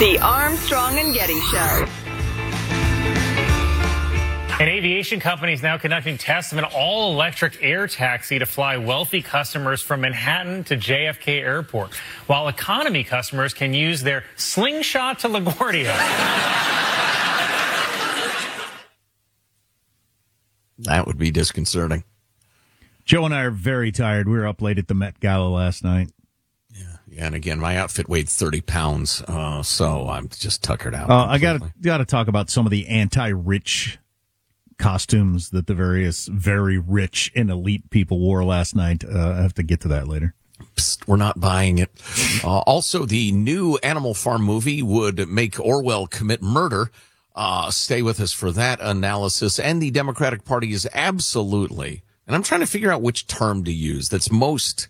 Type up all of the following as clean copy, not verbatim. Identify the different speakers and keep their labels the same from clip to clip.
Speaker 1: The Armstrong and Getty Show.
Speaker 2: An aviation company is now conducting tests of an all-electric air taxi to fly wealthy customers from Manhattan to JFK Airport, while economy customers can use their slingshot to LaGuardia.
Speaker 3: That would be disconcerting.
Speaker 4: Joe and I are very tired. We were up late at the Met Gala last night.
Speaker 3: Yeah, and again, my outfit weighed 30 pounds, so I'm just tuckered out.
Speaker 4: I got to talk about some of the anti-rich costumes that the various very rich and elite people wore last night. I have to get to that later.
Speaker 3: Psst, we're not buying it. Also, the new Animal Farm movie would make Orwell commit murder. Stay with us for that analysis. And the Democratic Party is absolutely, and I'm trying to figure out which term to use that's most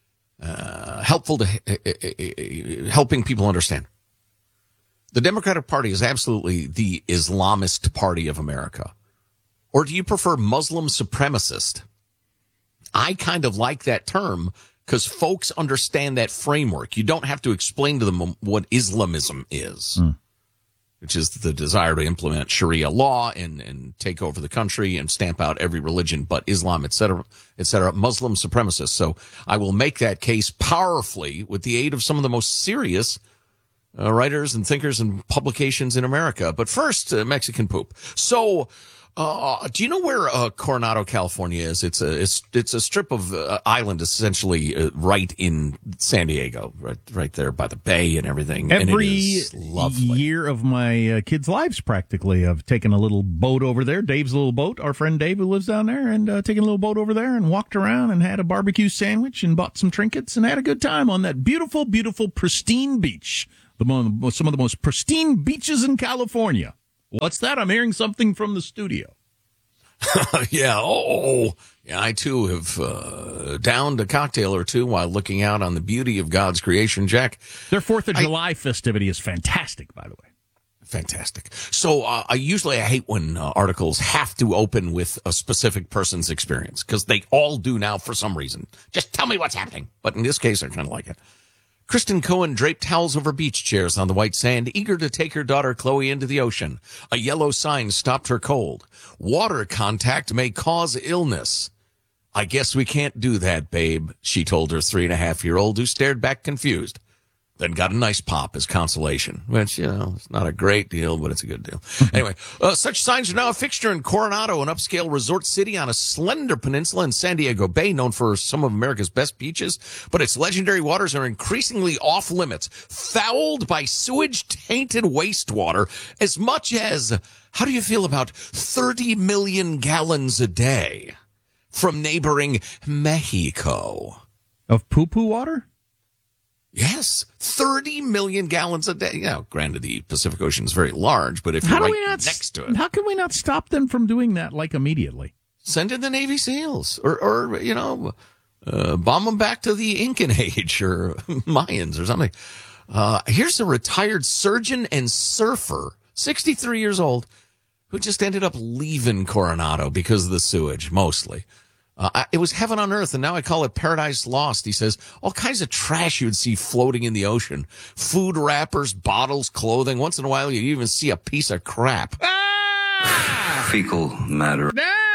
Speaker 3: helpful to helping people understand. The Democratic Party is absolutely the Islamist party of America. Or do you prefer Muslim supremacist? I kind of like that term because folks understand that framework. You don't have to explain to them what Islamism is, which is the desire to implement Sharia law and take over the country and stamp out every religion but Islam, et cetera, Muslim supremacists. So I will make that case powerfully with the aid of some of the most serious writers and thinkers and publications in America. But first, Mexican poop. So, do you know where Coronado, California is? It's a strip of island, essentially, right in San Diego, right there by the bay and everything.
Speaker 4: Every
Speaker 3: and it is lovely.
Speaker 4: year of my kids' lives, practically, I've taken a little boat over there. Dave's little boat, our friend Dave who lives down there, and taken a little boat over there and walked around and had a barbecue sandwich and bought some trinkets and had a good time on that beautiful, beautiful, pristine beach. Some of the most pristine beaches in California. What's that? I'm hearing something from the studio.
Speaker 3: Yeah. Yeah, I too have downed a cocktail or two while looking out on the beauty of God's creation, Jack.
Speaker 4: Their 4th of July festivity is fantastic, by the way.
Speaker 3: Fantastic. So I hate when articles have to open with a specific person's experience because they all do now for some reason. Just tell me what's happening. But in this case, I kind of like it. Kristen Cohen draped towels over beach chairs on the white sand, eager to take her daughter Chloe into the ocean. A yellow sign stopped her cold. Water contact may cause illness. I guess we can't do that, babe, she told her 3.5-year-old, who stared back confused. Then got a nice pop as consolation, which, it's not a great deal, but it's a good deal. Anyway, such signs are now a fixture in Coronado, an upscale resort city on a slender peninsula in San Diego Bay, known for some of America's best beaches. But its legendary waters are increasingly off limits, fouled by sewage-tainted wastewater, as much as, how do you feel about 30 million gallons a day from neighboring Mexico?
Speaker 4: Of poo-poo water?
Speaker 3: Yes, 30 million gallons a day. Granted, the Pacific Ocean is very large, but if you're next to it.
Speaker 4: How can we not stop them from doing that, immediately?
Speaker 3: Send in the Navy SEALs or bomb them back to the Incan Age or Mayans or something. Here's a retired surgeon and surfer, 63 years old, who just ended up leaving Coronado because of the sewage, mostly. It was heaven on earth, and now I call it paradise lost. He says all kinds of trash you would see floating in the ocean. Food wrappers, bottles, clothing. Once in a while, you even see a piece of crap.
Speaker 5: Fecal matter.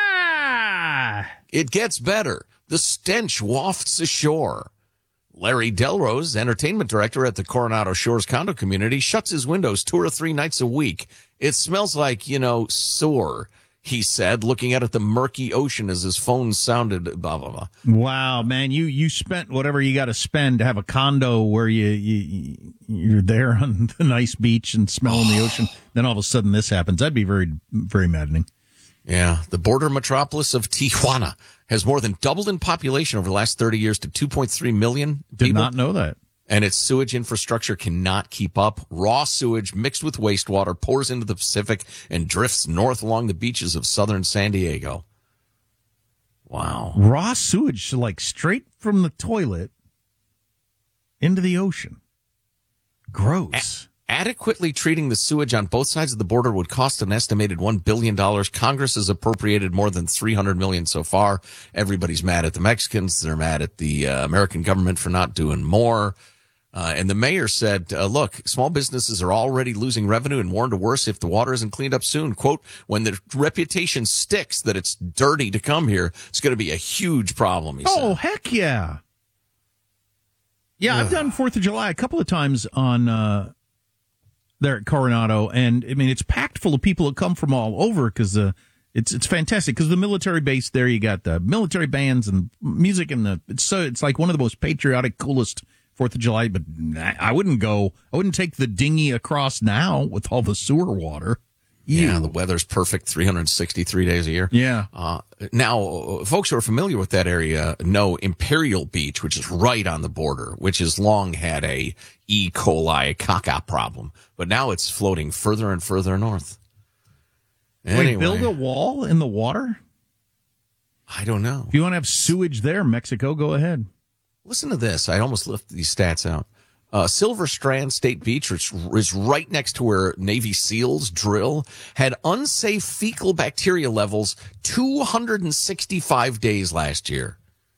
Speaker 3: It gets better. The stench wafts ashore. Larry Delrose, entertainment director at the Coronado Shores condo community, shuts his windows 2 or 3 nights a week. It smells like, sewer. He said, looking out at the murky ocean as his phone sounded, blah, blah, blah.
Speaker 4: Wow, man, you spent whatever you got to spend to have a condo where you're there on the nice beach and smelling the ocean. Then all of a sudden this happens. That'd be very, very maddening.
Speaker 3: Yeah, the border metropolis of Tijuana has more than doubled in population over the last 30 years to 2.3 million people.
Speaker 4: Did not know that.
Speaker 3: And its sewage infrastructure cannot keep up. Raw sewage mixed with wastewater pours into the Pacific and drifts north along the beaches of southern San Diego. Wow.
Speaker 4: Raw sewage, straight from the toilet into the ocean. Gross.
Speaker 3: Adequately treating the sewage on both sides of the border would cost an estimated $1 billion. Congress has appropriated more than $300 million so far. Everybody's mad at the Mexicans. They're mad at the American government for not doing more. And the mayor said, look, small businesses are already losing revenue and warned of worse if the water isn't cleaned up soon. Quote, when the reputation sticks that it's dirty to come here, it's going to be a huge problem, he said.
Speaker 4: Heck yeah. Yeah, I've done 4th of July a couple of times on there at Coronado, and I mean, it's packed full of people that come from all over because it's fantastic because the military base there, you got the military bands and music, and it's like one of the most patriotic, coolest 4th of July. But I wouldn't take the dinghy across now with all the sewer water.
Speaker 3: Yeah, the weather's perfect 363 days a year.
Speaker 4: Yeah.
Speaker 3: Now, folks who are familiar with that area know Imperial Beach, which is right on the border, which has long had a E. coli caca problem. But now it's floating further and further north. Anyway,
Speaker 4: Wait, build a wall in the water?
Speaker 3: I don't know.
Speaker 4: If you want to have sewage there, Mexico, go ahead.
Speaker 3: Listen to this. I almost left these stats out. Silver Strand State Beach, which is right next to where Navy SEALs drill, had unsafe fecal bacteria levels 265 days last year.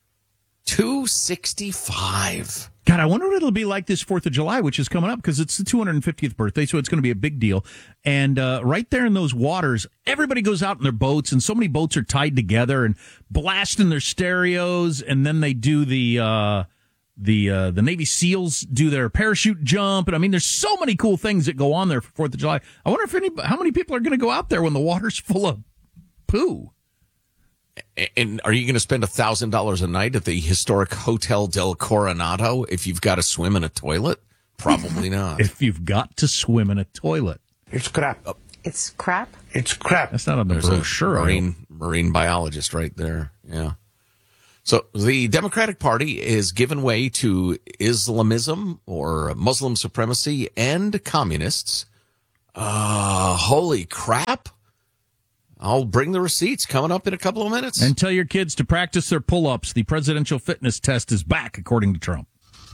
Speaker 3: 265.
Speaker 4: God, I wonder what it'll be like this 4th of July, which is coming up because it's the 250th birthday, so it's going to be a big deal. And right there in those waters, everybody goes out in their boats, and so many boats are tied together and blasting their stereos, and then they do the Navy SEALs do their parachute jump, and I mean, there's so many cool things that go on there for 4th of July. I wonder how many people are going to go out there when the water's full of poo.
Speaker 3: And are you going to spend $1,000 a night at the historic Hotel del Coronado if you've got to swim in a toilet? Probably not.
Speaker 4: If you've got to swim in a toilet.
Speaker 6: It's crap.
Speaker 1: It's crap?
Speaker 6: It's crap.
Speaker 4: That's not on the
Speaker 3: There's
Speaker 4: brochure.
Speaker 3: a marine biologist right there. Yeah. So the Democratic Party is giving way to Islamism or Muslim supremacy and communists. Holy crap. I'll bring the receipts coming up in a couple of minutes.
Speaker 4: And tell your kids to practice their pull-ups. The presidential fitness test is back, according to Trump.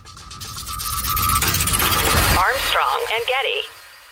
Speaker 1: Armstrong and Getty.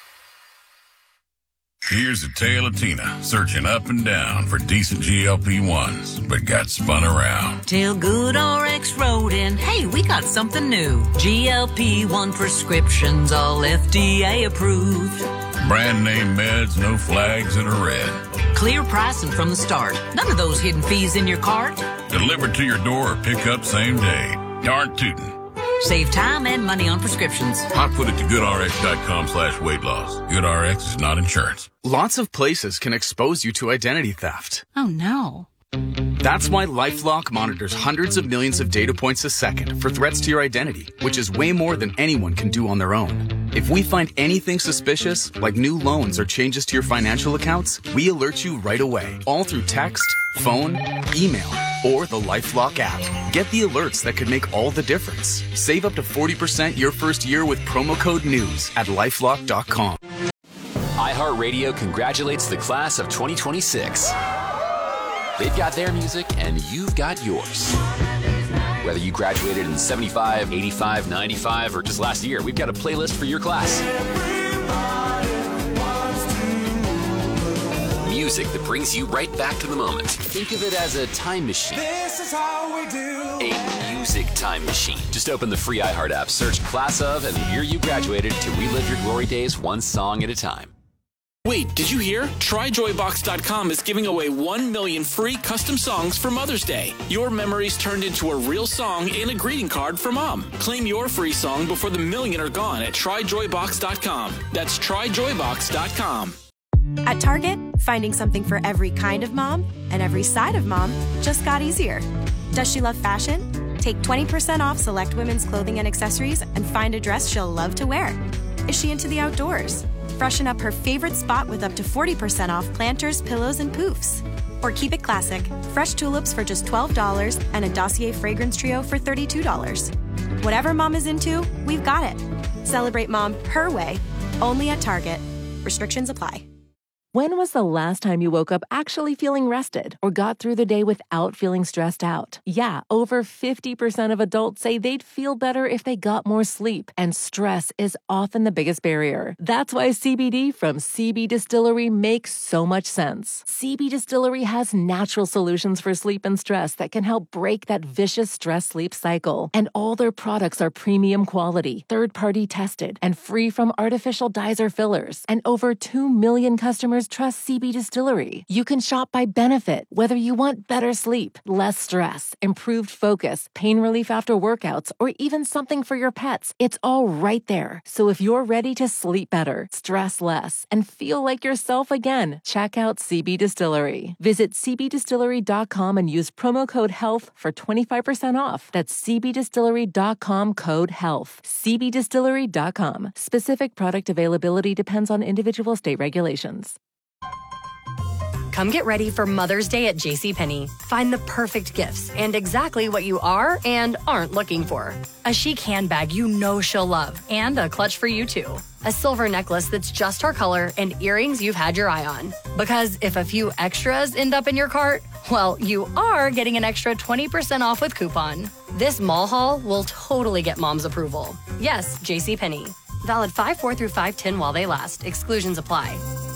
Speaker 7: Here's a tale of Tina searching up and down for decent GLP-1s, but got spun around.
Speaker 8: Till GoodRx wrote in, hey, we got something new. GLP-1 prescriptions, all FDA approved.
Speaker 7: Brand name meds, no flags that are red.
Speaker 8: Clear pricing from the start. None of those hidden fees in your cart.
Speaker 7: Delivered to your door or pick up same day. Darn tootin'.
Speaker 8: Save time and money on prescriptions.
Speaker 7: I put it to goodrx.com/weight loss. GoodRx is not insurance.
Speaker 9: Lots of places can expose you to identity theft.
Speaker 8: Oh, no.
Speaker 9: That's why LifeLock monitors hundreds of millions of data points a second for threats to your identity, which is way more than anyone can do on their own. If we find anything suspicious, like new loans or changes to your financial accounts, we alert you right away, all through text, phone, email, or the LifeLock app. Get the alerts that could make all the difference. Save up to 40% your first year with promo code NEWS at LifeLock.com.
Speaker 10: iHeartRadio congratulates the class of 2026. They've got their music, and you've got yours. Whether you graduated in 75, 85, 95, or just last year, we've got a playlist for your class. Music that brings you right back to the moment. Think of it as a time machine.
Speaker 11: This is how we do.
Speaker 10: A music time machine. Just open the free iHeart app, search Class of and the year you graduated to relive your glory days one song at a time.
Speaker 12: Wait, did you hear? TryJoyBox.com is giving away 1 million free custom songs for Mother's Day. Your memories turned into a real song and a greeting card for Mom. Claim your free song before the million are gone at TryJoyBox.com. That's TryJoyBox.com.
Speaker 13: At Target, finding something for every kind of mom and every side of mom just got easier. Does she love fashion? Take 20% off select women's clothing and accessories and find a dress she'll love to wear. Is she into the outdoors? Freshen up her favorite spot with up to 40% off planters, pillows, and poofs. Or keep it classic. Fresh tulips for just $12 and a Dossier fragrance trio for $32. Whatever mom is into, we've got it. Celebrate mom her way, only at Target. Restrictions apply.
Speaker 6: When was the last time you woke up actually feeling rested or got through the day without feeling stressed out? Yeah, over 50% of adults say they'd feel better if they got more sleep, and stress is often the biggest barrier. That's why CBD from CB Distillery makes so much sense. CB Distillery has natural solutions for sleep and stress that can help break that vicious stress-sleep cycle. And all their products are premium quality, third-party tested, and free from artificial dyes or fillers. And over 2 million customers trust CB Distillery. You can shop by benefit, whether you want better sleep, less stress, improved focus, pain relief after workouts, or even something for your pets. It's all right there. So if you're ready to sleep better, stress less, and feel like yourself again, check out CB Distillery. Visit cbdistillery.com and use promo code HEALTH for 25% off. That's cbdistillery.com, code HEALTH. cbdistillery.com. Specific product availability depends on individual state regulations.
Speaker 14: Come get ready for Mother's Day at JCPenney. Find the perfect gifts and exactly what you are and aren't looking for. A chic handbag you know she'll love, and a clutch for you too. A silver necklace that's just her color, and earrings you've had your eye on. Because if a few extras end up in your cart, well, you are getting an extra 20% off with coupon. This mall haul will totally get Mom's approval. Yes, JCPenney. Valid 5/4 through 5/10 while they last. Exclusions apply.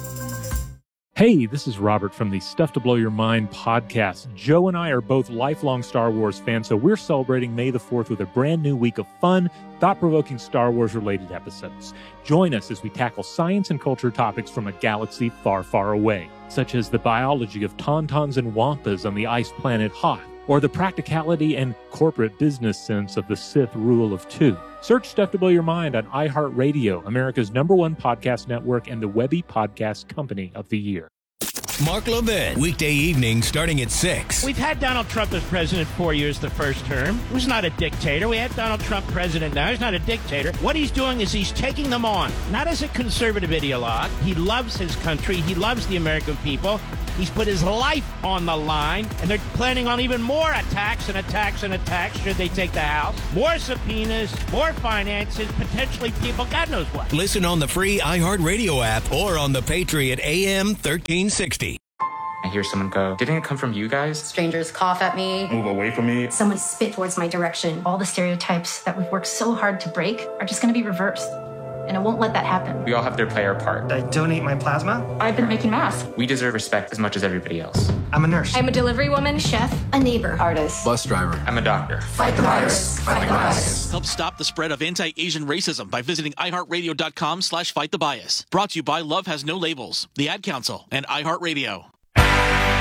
Speaker 15: Hey, this is Robert from the Stuff to Blow Your Mind podcast. Joe and I are both lifelong Star Wars fans, so we're celebrating May the 4th with a brand new week of fun, thought-provoking Star Wars-related episodes. Join us as we tackle science and culture topics from a galaxy far, far away, such as the biology of tauntauns and wampas on the ice planet Hoth, or the practicality and corporate business sense of the Sith rule of two. Search Stuff to Blow Your Mind on iHeartRadio, America's #1 podcast network and the Webby Podcast Company of the Year.
Speaker 16: Mark Levin, weekday evening starting at 6.
Speaker 17: We've had Donald Trump as president 4 years the first term. He was not a dictator. We had Donald Trump president now. He's not a dictator. What he's doing is he's taking them on, not as a conservative ideologue. He loves his country. He loves the American people. He's put his life on the line, and they're planning on even more attacks and attacks and attacks should they take the House. More subpoenas, more finances, potentially people, God knows what.
Speaker 16: Listen on the free iHeartRadio app or on the Patriot AM 1360.
Speaker 18: I hear someone go, "Didn't it come from you guys?"
Speaker 19: Strangers cough at me.
Speaker 18: Move away from me.
Speaker 19: Someone spit towards my direction. All the stereotypes that we've worked so hard to break are just going to be reversed. And I won't let that happen.
Speaker 18: We all have to play our part.
Speaker 20: I donate my plasma.
Speaker 19: I've been making masks.
Speaker 18: We deserve respect as much as everybody else.
Speaker 20: I'm a nurse.
Speaker 19: I'm a delivery woman, chef, a neighbor, artist,
Speaker 18: Bus driver. I'm a doctor.
Speaker 19: Fight the virus. Fight the bias.
Speaker 21: Help stop the spread of anti-Asian racism by visiting iHeartRadio.com/fightthebias. Brought to you by Love Has No Labels, the Ad Council, and iHeartRadio.